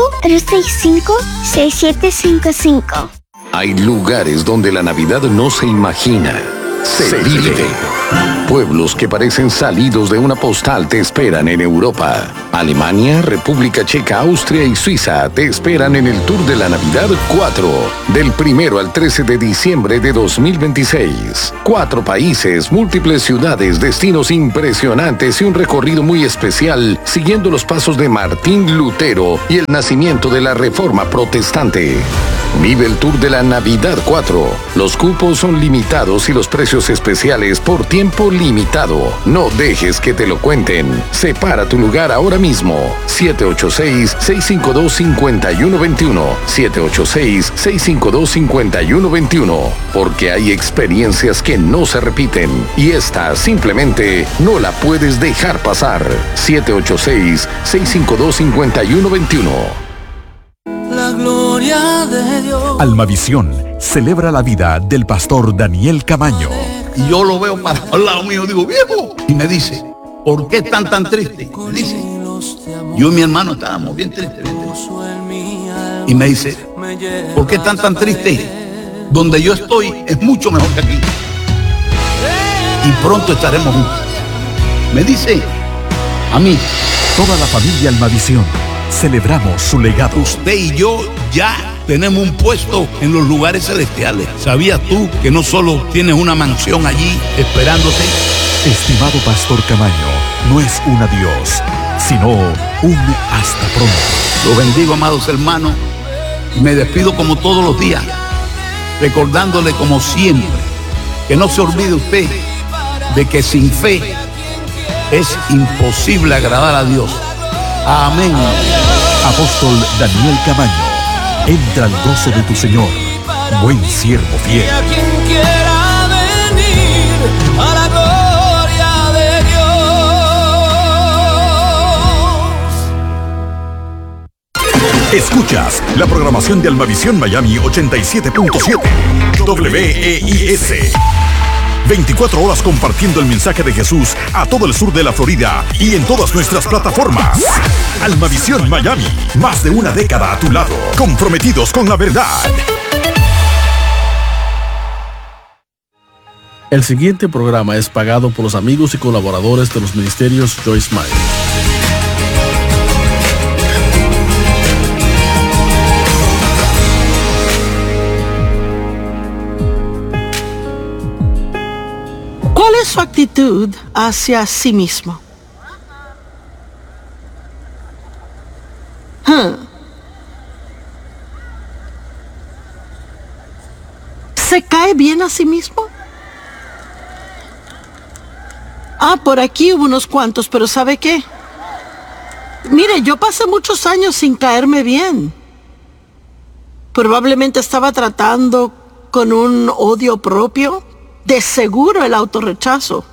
1-855-365-6755. Hay lugares donde la Navidad no se imagina, se vive. Pueblos que parecen salidos de una postal te esperan en Europa. Alemania, República Checa, Austria y Suiza te esperan en el Tour de la Navidad 4, del 1 al 13 de diciembre de 2026. 4 países, múltiples ciudades, destinos impresionantes y un recorrido muy especial siguiendo los pasos de Martín Lutero y el nacimiento de la Reforma Protestante. Vive el Tour de la Navidad 4. Los cupos son limitados y los precios especiales por tiempo limitado. No dejes que te lo cuenten. Separa tu lugar ahora mismo. 786-652-5121. 786-652-5121. Porque hay experiencias que no se repiten y esta simplemente no la puedes dejar pasar. 786-652-5121. La gloria de Dios. Almavisión celebra la vida del pastor Daniel Camaño. Y yo lo veo para al lado mío, digo, viejo. Y me dice, ¿por qué están tan tristes? Me dice, yo y mi hermano estábamos bien tristes. Y me dice, ¿por qué están tan tristes? Donde yo estoy es mucho mejor que aquí. Y pronto estaremos juntos. Me dice, a mí. Toda la familia Almavisión celebramos su legado. Usted y yo ya tenemos un puesto en los lugares celestiales. ¿Sabías tú que no solo tienes una mansión allí esperándote? Estimado pastor Camaño, no es un adiós, sino un hasta pronto. Los bendigo, amados hermanos, y me despido como todos los días, recordándole como siempre que no se olvide usted de que sin fe es imposible agradar a Dios. Amén. Apóstol Daniel Camaño, entra al gozo de tu Señor, buen siervo fiel. A quien quiera venir a la gloria de Dios. Escuchas la programación de Almavisión Miami 87.7 WEIS. 24 horas compartiendo el mensaje de Jesús a todo el sur de la Florida y en todas nuestras plataformas. Almavisión Miami, más de una década a tu lado, comprometidos con la verdad. El siguiente programa es pagado por los amigos y colaboradores de los ministerios Joyce Meyer. ¿Cuál es su actitud hacia sí mismo? ¿Se cae bien a sí mismo? Por aquí hubo unos cuantos, pero ¿sabe qué? Mire, yo pasé muchos años sin caerme bien. Probablemente estaba tratando con un odio propio. De seguro el autorrechazo.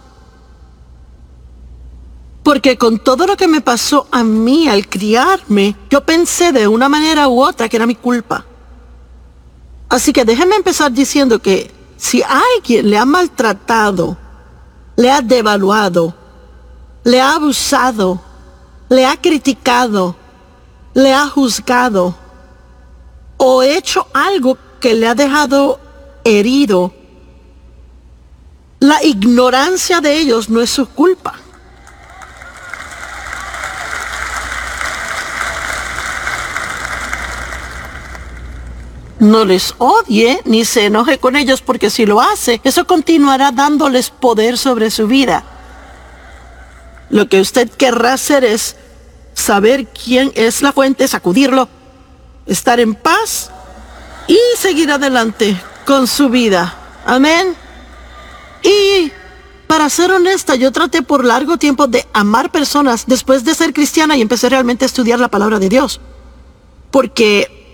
Porque con todo lo que me pasó a mí al criarme, yo pensé de una manera u otra que era mi culpa. Así que déjeme empezar diciendo que si alguien le ha maltratado, le ha devaluado, le ha abusado, le ha criticado, le ha juzgado o hecho algo que le ha dejado herido, la ignorancia de ellos no es su culpa. No les odie ni se enoje con ellos, porque si lo hace, eso continuará dándoles poder sobre su vida. Lo que usted querrá hacer es saber quién es la fuente, sacudirlo, estar en paz y seguir adelante con su vida. Amén. Y para ser honesta, yo traté por largo tiempo de amar personas después de ser cristiana y empecé realmente a estudiar la palabra de Dios. Porque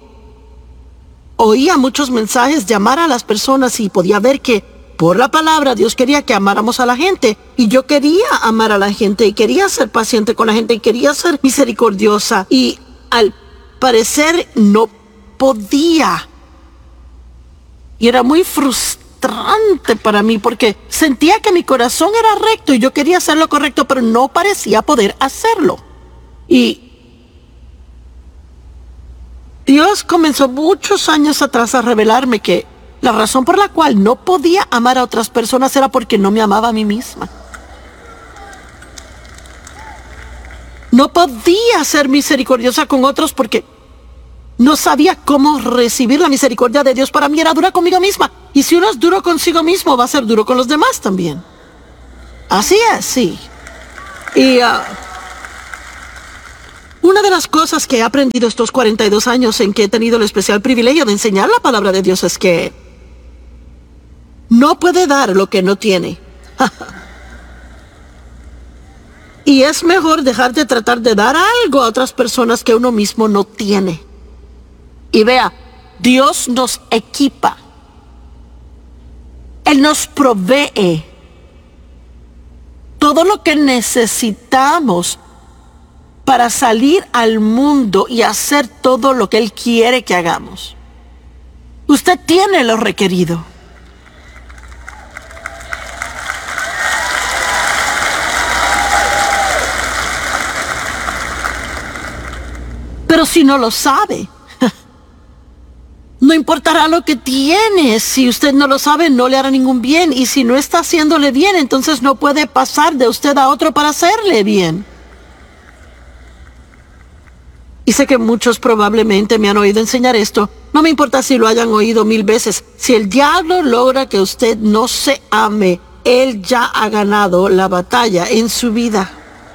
oía muchos mensajes de amar a las personas y podía ver que por la palabra Dios quería que amáramos a la gente. Y yo quería amar a la gente y quería ser paciente con la gente y quería ser misericordiosa. Y al parecer no podía. Y era muy frustrante para mí porque sentía que mi corazón era recto y yo quería hacer lo correcto, pero no parecía poder hacerlo. Y Dios comenzó muchos años atrás a revelarme que la razón por la cual no podía amar a otras personas era porque no me amaba a mí misma. No podía ser misericordiosa con otros porque no sabía cómo recibir la misericordia de Dios. Para mí era dura conmigo misma. Y si uno es duro consigo mismo, va a ser duro con los demás también. Así es, sí. Y una de las cosas que he aprendido estos 42 años en que he tenido el especial privilegio de enseñar la palabra de Dios es que no puede dar lo que no tiene. Y es mejor dejar de tratar de dar algo a otras personas que uno mismo no tiene. Y vea, Dios nos equipa. Él nos provee todo lo que necesitamos para salir al mundo y hacer todo lo que Él quiere que hagamos. Usted tiene lo requerido. Pero si no lo sabe, no importará lo que tiene. Si usted no lo sabe, no le hará ningún bien. Y si no está haciéndole bien, entonces no puede pasar de usted a otro para hacerle bien. Y sé que muchos probablemente me han oído enseñar esto. No me importa si lo hayan oído 1000 veces. Si el diablo logra que usted no se ame, él ya ha ganado la batalla en su vida.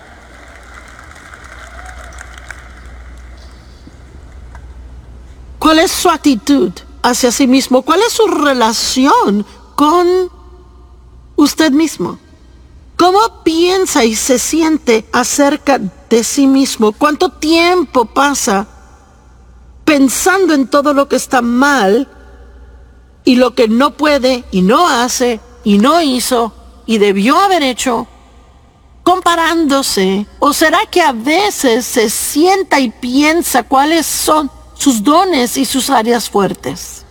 ¿Cuál es su actitud hacia sí mismo? ¿Cuál es su relación con usted mismo? ¿Cómo piensa y se siente acerca de sí mismo? ¿Cuánto tiempo pasa pensando en todo lo que está mal y lo que no puede y no hace y no hizo y debió haber hecho, comparándose? ¿O será que a veces se sienta y piensa cuáles son sus dones y sus áreas fuertes?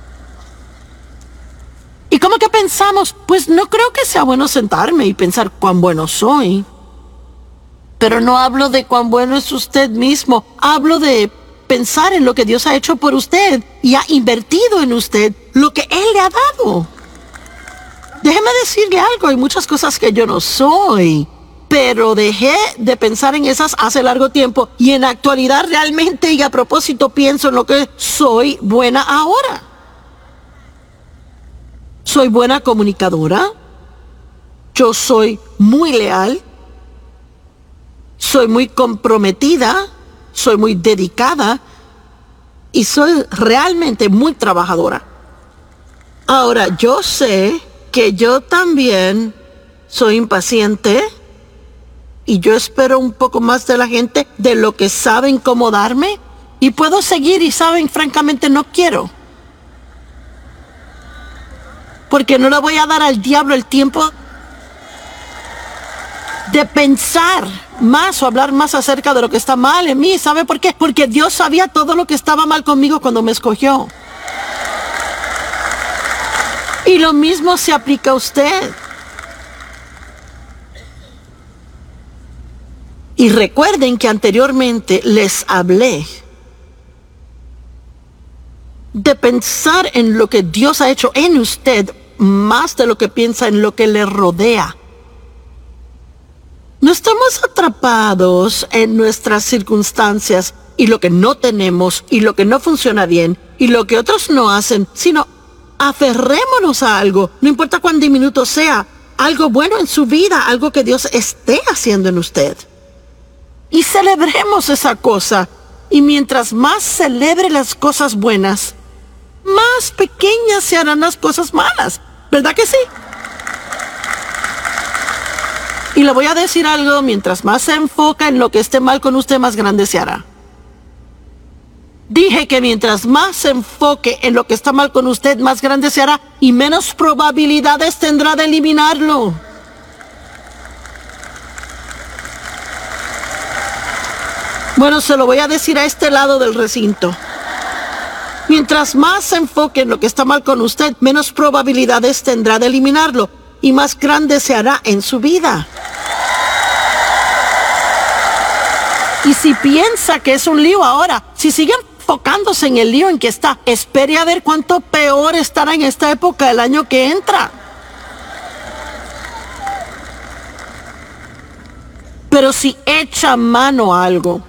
¿Y cómo que pensamos? Pues no creo que sea bueno sentarme y pensar cuán bueno soy. Pero no hablo de cuán bueno es usted mismo. Hablo de pensar en lo que Dios ha hecho por usted y ha invertido en usted lo que Él le ha dado. Déjeme decirle algo, hay muchas cosas que yo no soy, pero dejé de pensar en esas hace largo tiempo y en la actualidad realmente y a propósito pienso en lo que soy buena ahora. Soy buena comunicadora, yo soy muy leal, soy muy comprometida, soy muy dedicada y soy realmente muy trabajadora. Ahora, yo sé que yo también soy impaciente y yo espero un poco más de la gente de lo que saben cómo darme y puedo seguir y saben, francamente no quiero. Porque no le voy a dar al diablo el tiempo de pensar más o hablar más acerca de lo que está mal en mí. ¿Sabe por qué? Porque Dios sabía todo lo que estaba mal conmigo cuando me escogió. Y lo mismo se aplica a usted. Y recuerden que anteriormente les hablé de pensar en lo que Dios ha hecho en usted más de lo que piensa en lo que le rodea. No estamos atrapados en nuestras circunstancias y lo que no tenemos y lo que no funciona bien y lo que otros no hacen, sino aferrémonos a algo, no importa cuán diminuto sea, algo bueno en su vida, algo que Dios esté haciendo en usted. Y celebremos esa cosa. Y mientras más celebre las cosas buenas, más pequeñas se harán las cosas malas. ¿Verdad que sí? Y le voy a decir algo, mientras más se enfoca en lo que esté mal con usted, más grande se hará. Dije que mientras más se enfoque en lo que está mal con usted, más grande se hará y menos probabilidades tendrá de eliminarlo. Bueno, se lo voy a decir a este lado del recinto. Mientras más se enfoque en lo que está mal con usted, menos probabilidades tendrá de eliminarlo y más grande se hará en su vida. Y si piensa que es un lío ahora, si sigue enfocándose en el lío en que está. Espere a ver cuánto peor estará en esta época del año que entra. Pero si echa mano a algo,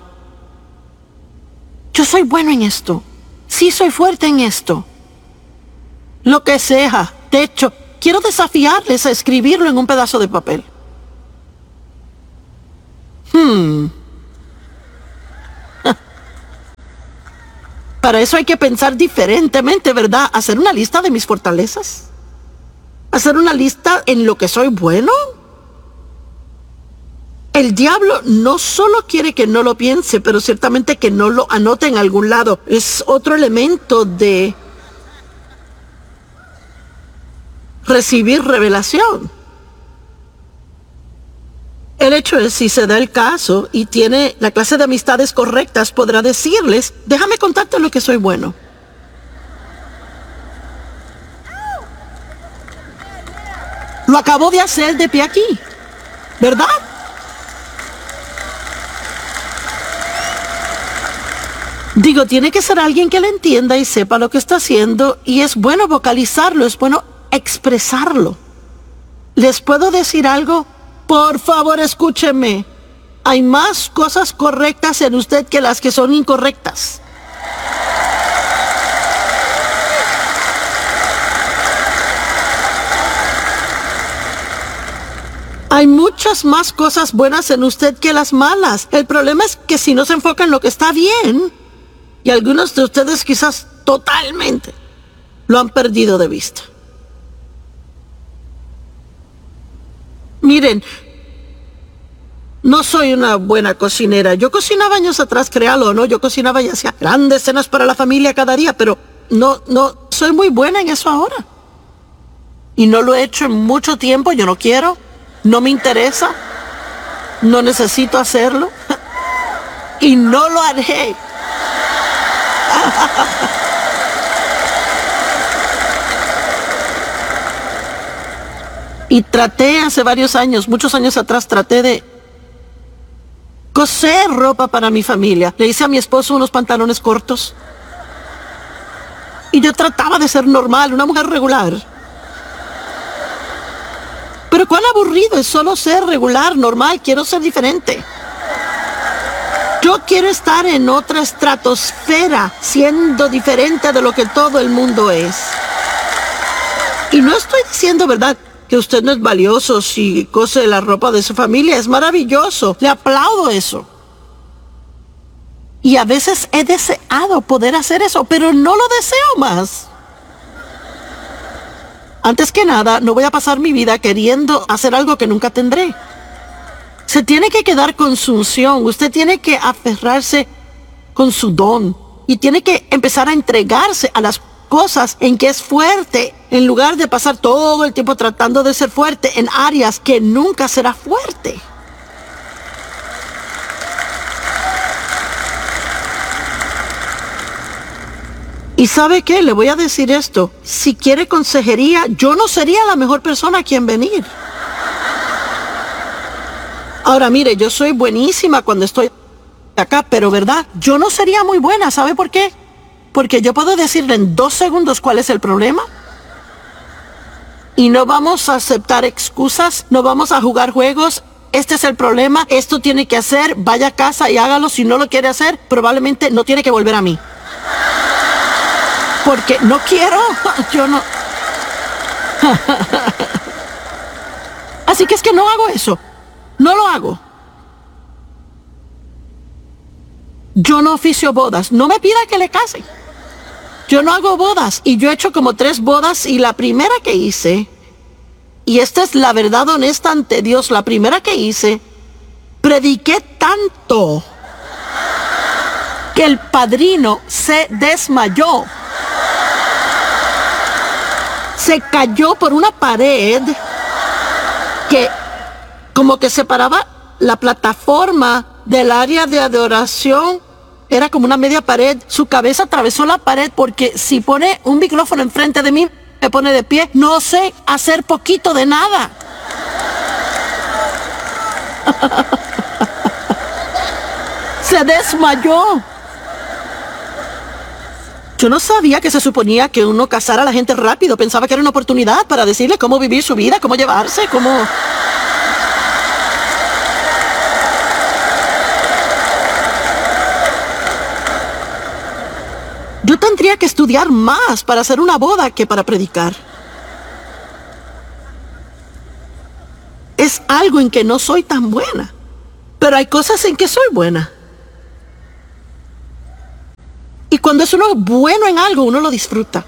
yo soy bueno en esto, sí soy fuerte en esto, lo que sea, de hecho, quiero desafiarles a escribirlo en un pedazo de papel. Para eso hay que pensar diferentemente, ¿verdad? Hacer una lista de mis fortalezas. Hacer una lista en lo que soy bueno. El diablo no solo quiere que no lo piense, pero ciertamente que no lo anote en algún lado. Es otro elemento de recibir revelación. El hecho es, si se da el caso y tiene la clase de amistades correctas, podrá decirles, déjame contarte lo que soy bueno. Lo acabo de hacer de pie aquí, ¿verdad? Digo, tiene que ser alguien que le entienda y sepa lo que está haciendo, y es bueno vocalizarlo, es bueno expresarlo. ¿Les puedo decir algo? Por favor, escúcheme. Hay más cosas correctas en usted que las que son incorrectas. Hay muchas más cosas buenas en usted que las malas. El problema es que si no se enfoca en lo que está bien, y algunos de ustedes quizás totalmente lo han perdido de vista. Miren, no soy una buena cocinera. Yo cocinaba años atrás, créalo o no, yo cocinaba y hacía grandes cenas para la familia cada día, pero no soy muy buena en eso ahora. Y no lo he hecho en mucho tiempo, yo no quiero, no me interesa, no necesito hacerlo, y no lo haré. Y traté hace varios años, muchos años atrás, traté de coser ropa para mi familia. Le hice a mi esposo unos pantalones cortos. Y yo trataba de ser normal, una mujer regular. Pero cuán aburrido es solo ser regular, normal, quiero ser diferente. Yo quiero estar en otra estratosfera, siendo diferente de lo que todo el mundo es. Y no estoy diciendo, ¿verdad?, que usted no es valioso si cose la ropa de su familia. Es maravilloso. Le aplaudo eso. Y a veces he deseado poder hacer eso, pero no lo deseo más. Antes que nada, no voy a pasar mi vida queriendo hacer algo que nunca tendré. Se tiene que quedar con su unción. Usted tiene que aferrarse con su don. Y tiene que empezar a entregarse a las cosas en que es fuerte, en lugar de pasar todo el tiempo tratando de ser fuerte en áreas que nunca será fuerte. Y ¿sabe qué? Le voy a decir esto. Si quiere consejería, yo no sería la mejor persona a quien venir. Ahora, mire, yo soy buenísima cuando estoy acá, pero ¿verdad? Yo no sería muy buena. ¿Sabe por qué? Porque yo puedo decirle en 2 segundos cuál es el problema. Y no vamos a aceptar excusas, no vamos a jugar juegos. Este es el problema, esto tiene que hacer, vaya a casa y hágalo. Si no lo quiere hacer, probablemente no tiene que volver a mí. Porque no quiero, yo no. Así que es que no hago eso, no lo hago. Yo no oficio bodas, no me pida que le case. Yo no hago bodas, y yo he hecho como 3 bodas, y la primera que hice, y esta es la verdad honesta ante Dios, la primera que hice, prediqué tanto que el padrino se desmayó. Se cayó por una pared que como que separaba la plataforma del área de adoración. Era como una media pared. Su cabeza atravesó la pared porque si pone un micrófono enfrente de mí, me pone de pie. No sé hacer poquito de nada. Se desmayó. Yo no sabía que se suponía que uno casara a la gente rápido. Pensaba que era una oportunidad para decirle cómo vivir su vida, cómo llevarse, cómo... Yo tendría que estudiar más para hacer una boda que para predicar. Es algo en que no soy tan buena, pero hay cosas en que soy buena. Y cuando es uno bueno en algo, uno lo disfruta.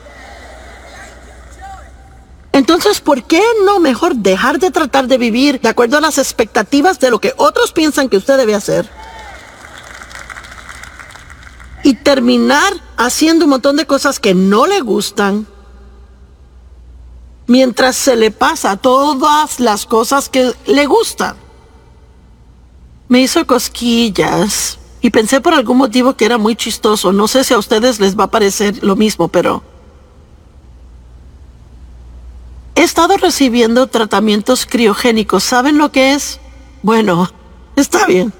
Entonces, ¿por qué no mejor dejar de tratar de vivir de acuerdo a las expectativas de lo que otros piensan que usted debe hacer? Y terminar haciendo un montón de cosas que no le gustan, mientras se le pasa todas las cosas que le gustan. Me hizo cosquillas y pensé por algún motivo que era muy chistoso. No sé si a ustedes les va a parecer lo mismo, pero he estado recibiendo tratamientos criogénicos. ¿Saben lo que es? Bueno, está bien.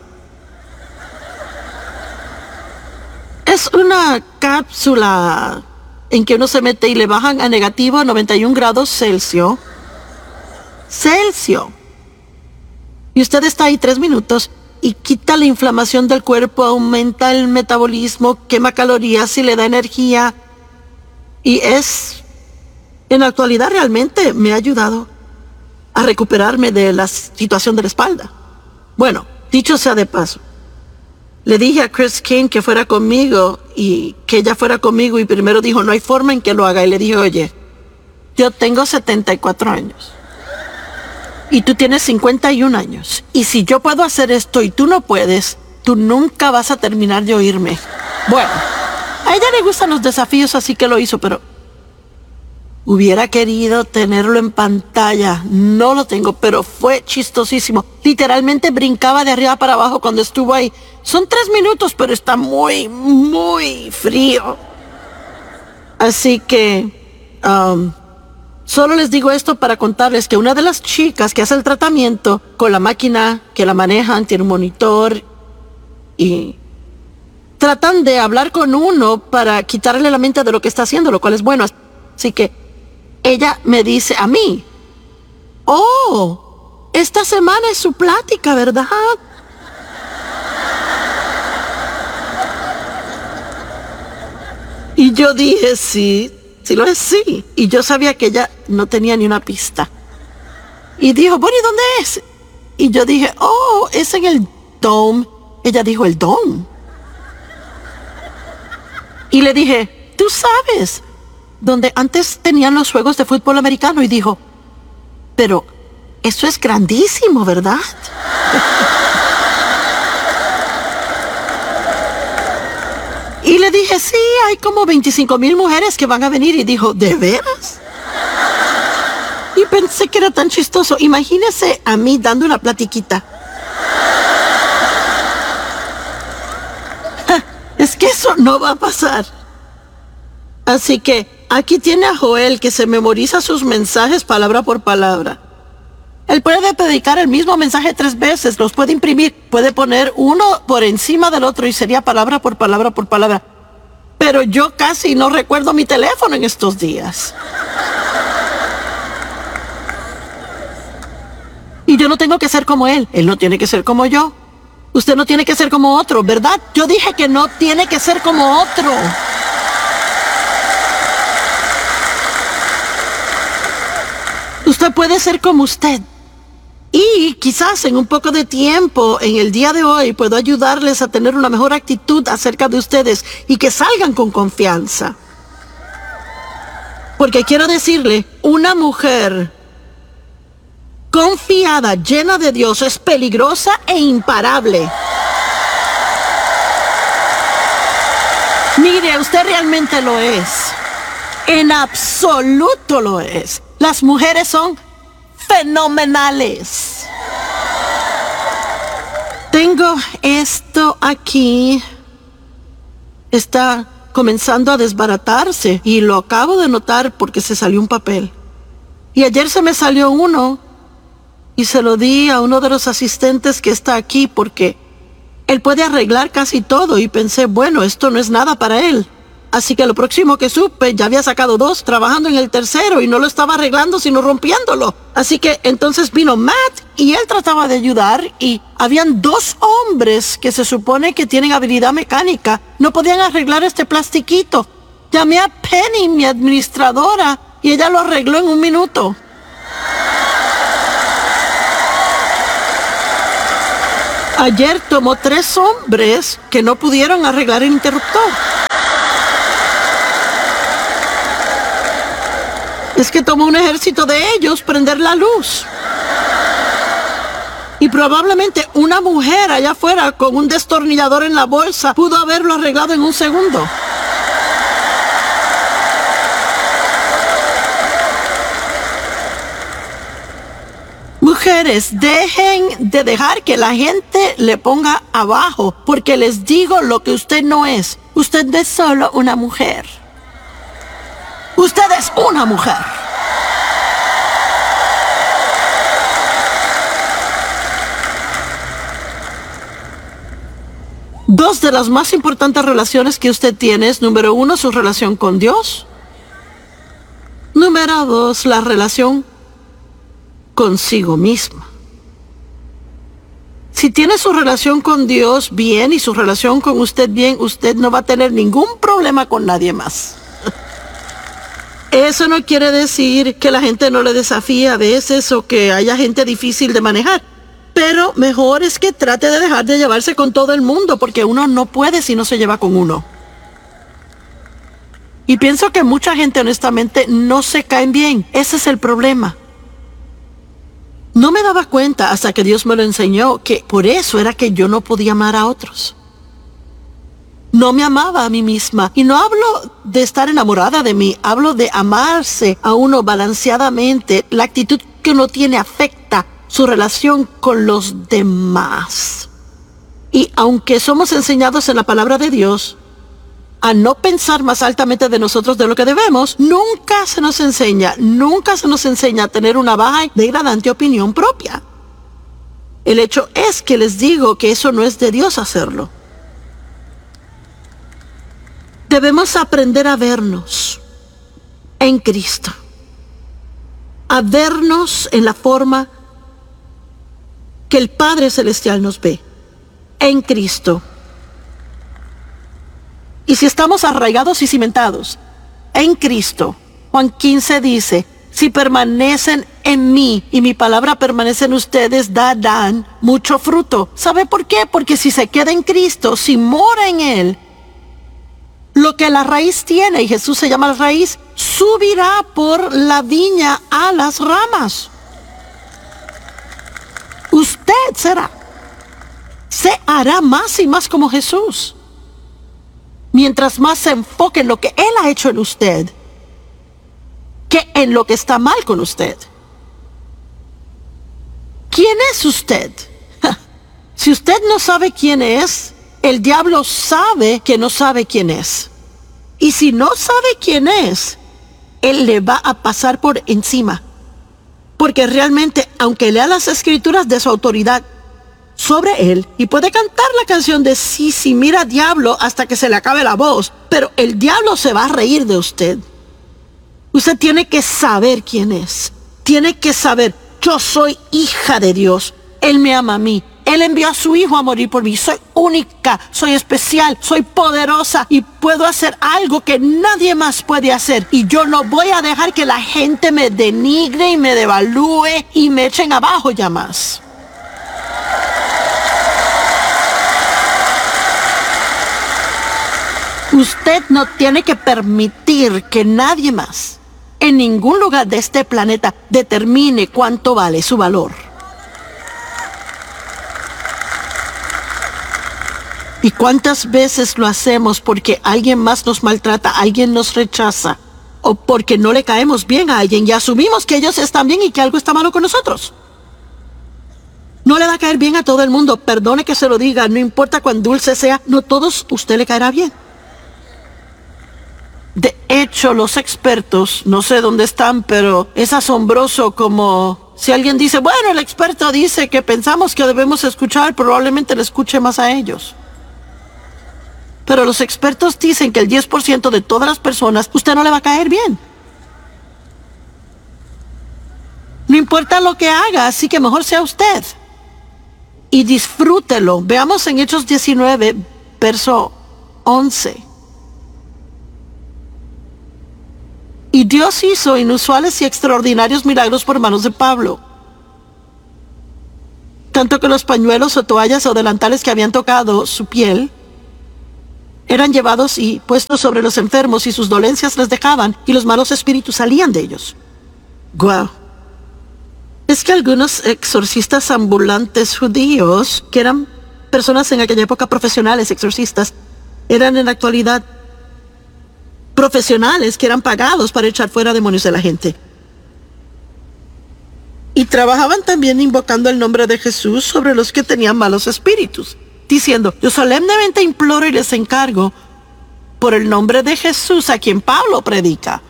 Es una cápsula en que uno se mete y le bajan a negativo a 91 grados Celsius. Y usted está ahí 3 minutos y quita la inflamación del cuerpo, aumenta el metabolismo, quema calorías y le da energía. Y en la actualidad realmente me ha ayudado a recuperarme de la situación de la espalda. Bueno, dicho sea de paso, le dije a Chris King que fuera conmigo y que ella fuera conmigo y primero dijo, no hay forma en que lo haga. Y le dije, oye, yo tengo 74 años y tú tienes 51 años. Y si yo puedo hacer esto y tú no puedes, tú nunca vas a terminar de oírme. Bueno, a ella le gustan los desafíos, así que lo hizo, pero hubiera querido tenerlo en pantalla. No lo tengo, pero fue chistosísimo. Literalmente brincaba de arriba para abajo cuando estuvo ahí. Son 3 minutos, pero está muy, muy frío. Así que solo les digo esto para contarles que una de las chicas que hace el tratamiento con la máquina que la manejan, tiene un monitor y tratan de hablar con uno para quitarle la mente de lo que está haciendo, lo cual es bueno. Así que ella me dice a mí, oh, esta semana es su plática, ¿verdad? Y yo dije, sí lo es, sí. Y yo sabía que ella no tenía ni una pista. Y dijo, bueno, ¿y dónde es? Y yo dije, oh, es en el Dome. Ella dijo, ¿el Dome? Y le dije, tú sabes, donde antes tenían los juegos de fútbol americano. Y dijo, pero eso es grandísimo, ¿verdad? Y le dije, sí, hay como 25,000 mujeres que van a venir. Y dijo, ¿de veras? Y pensé que era tan chistoso. Imagínese a mí dando una platiquita. Es que eso no va a pasar. Así que aquí tiene a Joel, que se memoriza sus mensajes palabra por palabra. Él puede predicar el mismo mensaje 3 veces, los puede imprimir, puede poner uno por encima del otro y sería palabra por palabra por palabra. Pero yo casi no recuerdo mi teléfono en estos días. Y yo no tengo que ser como él no tiene que ser como yo. Usted no tiene que ser como otro, ¿verdad? Yo dije que no tiene que ser como otro. Usted puede ser como usted. Y quizás en un poco de tiempo, en el día de hoy, puedo ayudarles a tener una mejor actitud acerca de ustedes y que salgan con confianza. Porque quiero decirle, una mujer confiada, llena de Dios, es peligrosa e imparable. Mire, usted realmente lo es. En absoluto lo es. Las mujeres son fenomenales. Tengo esto aquí. Está comenzando a desbaratarse y lo acabo de notar porque se salió un papel. Y ayer se me salió uno y se lo di a uno de los asistentes que está aquí porque él puede arreglar casi todo y pensé, bueno, esto no es nada para él. Así que lo próximo que supe, ya había sacado 2 trabajando en el tercero y no lo estaba arreglando sino rompiéndolo. Así que entonces vino Matt y él trataba de ayudar y habían 2 hombres que se supone que tienen habilidad mecánica. No podían arreglar este plastiquito. Llamé a Penny, mi administradora, y ella lo arregló en 1 minuto. Ayer tomó 3 hombres que no pudieron arreglar el interruptor. Es que tomó un ejército de ellos prender la luz. Y probablemente una mujer allá afuera con un destornillador en la bolsa pudo haberlo arreglado en 1 segundo. Mujeres, dejen de dejar que la gente le ponga abajo, porque les digo lo que usted no es. Usted no es solo una mujer. Usted es una mujer. Dos de las más importantes relaciones que usted tiene es, número 1, su relación con Dios. Número 2, la relación consigo misma. Si tiene su relación con Dios bien y su relación con usted bien, usted no va a tener ningún problema con nadie más. Eso no quiere decir que la gente no le desafíe a veces o que haya gente difícil de manejar. Pero mejor es que trate de dejar de llevarse con todo el mundo, porque uno no puede si no se lleva con uno. Y pienso que mucha gente honestamente no se caen bien. Ese es el problema. No me daba cuenta hasta que Dios me lo enseñó, que por eso era que yo no podía amar a otros. No me amaba a mí misma. Y no hablo de estar enamorada de mí, hablo de amarse a uno balanceadamente. La actitud que uno tiene afecta su relación con los demás. Y aunque somos enseñados en la palabra de Dios a no pensar más altamente de nosotros de lo que debemos, nunca se nos enseña a tener una baja y degradante opinión propia. El hecho es que les digo que eso no es de Dios hacerlo. Debemos aprender a vernos en Cristo, a vernos en la forma que el Padre Celestial nos ve, en Cristo. Y si estamos arraigados y cimentados en Cristo, Juan 15 dice, si permanecen en mí y mi palabra permanece en ustedes, darán mucho fruto. ¿Sabe por qué? Porque si se queda en Cristo, si mora en Él, lo que la raíz tiene, y Jesús se llama la raíz, subirá por la viña a las ramas. Usted se hará más y más como Jesús. Mientras más se enfoque en lo que Él ha hecho en usted, que en lo que está mal con usted. ¿Quién es usted? Si usted no sabe quién es, el diablo sabe que no sabe quién es. Y si no sabe quién es, él le va a pasar por encima. Porque realmente, aunque lea las escrituras de su autoridad sobre él, y puede cantar la canción de sí, mira diablo, hasta que se le acabe la voz, pero el diablo se va a reír de usted. Usted tiene que saber quién es. Tiene que saber, yo soy hija de Dios. Él me ama a mí. Él envió a su hijo a morir por mí. Soy única, soy especial, soy poderosa y puedo hacer algo que nadie más puede hacer. Y yo no voy a dejar que la gente me denigre y me devalúe y me echen abajo ya más. Usted no tiene que permitir que nadie más, en ningún lugar de este planeta, determine cuánto vale su valor. ¿Y cuántas veces lo hacemos porque alguien más nos maltrata, alguien nos rechaza, o porque no le caemos bien a alguien y asumimos que ellos están bien y que algo está malo con nosotros? No le va a caer bien a todo el mundo, perdone que se lo diga, no importa cuán dulce sea, no todos usted le caerá bien. De hecho, los expertos, no sé dónde están, pero es asombroso como si alguien dice, bueno, el experto dice que pensamos que debemos escuchar, probablemente le escuche más a ellos. Pero los expertos dicen que el 10% de todas las personas, usted no le va a caer bien. No importa lo que haga, así que mejor sea usted. Y disfrútelo. Veamos en Hechos 19, verso 11. Y Dios hizo inusuales y extraordinarios milagros por manos de Pablo. Tanto que los pañuelos o toallas o delantales que habían tocado su piel eran llevados y puestos sobre los enfermos y sus dolencias les dejaban y los malos espíritus salían de ellos. Guau. Es que algunos exorcistas ambulantes judíos, que eran personas en aquella época profesionales exorcistas, eran en la actualidad profesionales que eran pagados para echar fuera demonios de la gente. Y trabajaban también invocando el nombre de Jesús sobre los que tenían malos espíritus, diciendo: yo solemnemente imploro y les encargo por el nombre de Jesús a quien Pablo predica.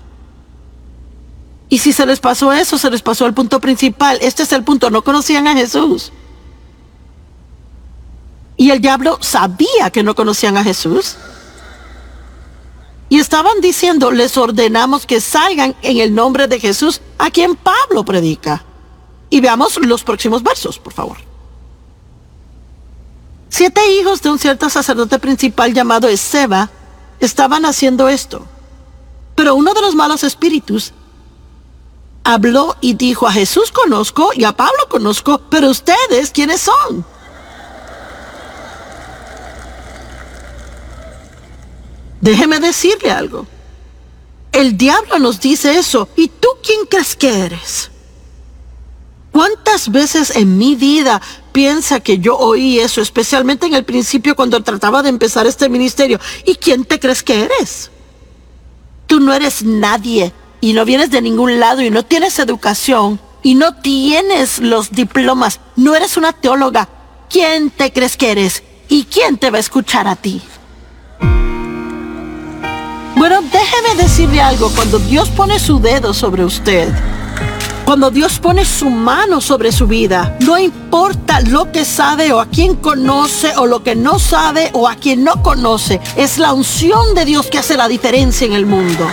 Y si se les pasó eso, se les pasó el punto principal. Este es el punto: no conocían a Jesús. Y el diablo sabía que no conocían a Jesús. Y estaban diciendo: les ordenamos que salgan en el nombre de Jesús a quien Pablo predica. Y veamos los próximos versos, por favor. 7 hijos de un cierto sacerdote principal llamado Esceva estaban haciendo esto. Pero uno de los malos espíritus habló y dijo: a Jesús conozco y a Pablo conozco, pero ustedes, ¿quiénes son? Déjeme decirle algo. El diablo nos dice eso. ¿Y tú quién crees que eres? ¿Cuántas veces en mi vida piensa que yo oí eso, especialmente en el principio cuando trataba de empezar este ministerio? ¿Y quién te crees que eres? Tú no eres nadie y no vienes de ningún lado y no tienes educación y no tienes los diplomas. No eres una teóloga. ¿Quién te crees que eres? ¿Y quién te va a escuchar a ti? Bueno, déjeme decirle algo. Cuando Dios pone su dedo sobre usted, cuando Dios pone su mano sobre su vida, no importa lo que sabe o a quién conoce o lo que no sabe o a quien no conoce, es la unción de Dios que hace la diferencia en el mundo.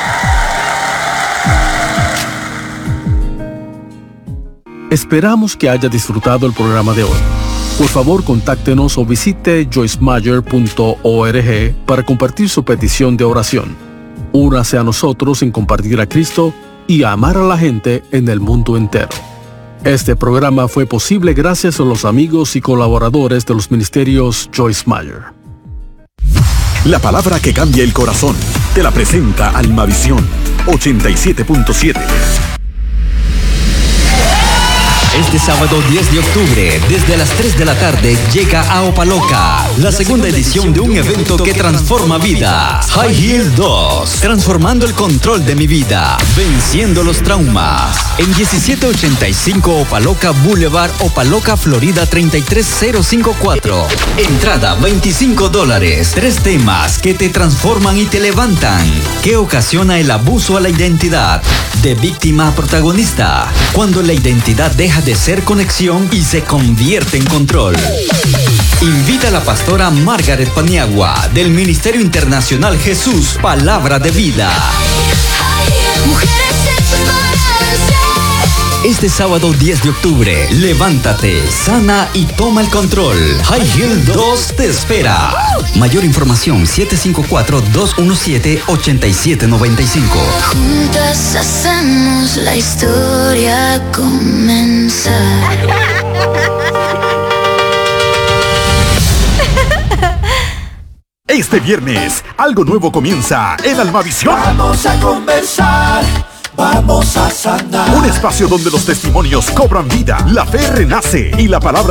Esperamos que haya disfrutado el programa de hoy. Por favor, contáctenos o visite joycemeyer.org para compartir su petición de oración. Únase a nosotros en compartir a Cristo y a amar a la gente en el mundo entero. Este programa fue posible gracias a los amigos y colaboradores de los ministerios Joyce Meyer. La palabra que cambia el corazón. Te la presenta Almavisión 87.7. Este sábado 10 de octubre, desde las 3 de la tarde, llega a Opaloca, la segunda edición de un evento que transforma vidas. High Heel 2, transformando el control de mi vida, venciendo los traumas. En 1785 Opaloca Boulevard, Opaloca, Florida 33054. Entrada $25. 3 temas que te transforman y te levantan. ¿Qué ocasiona el abuso a la identidad? De víctima a protagonista. Cuando la identidad deja de ser conexión y se convierte en control. Invita a la pastora Margaret Paniagua del Ministerio Internacional Jesús Palabra de Vida. Este sábado 10 de octubre, levántate, sana y toma el control. High Heel 2 te espera. Mayor información 754-217-8795. Juntas hacemos la historia comenzar. Este viernes, algo nuevo comienza en Almavisión. Vamos a conversar, vamos a sanar. Un espacio donde los testimonios cobran vida, la fe renace y la palabra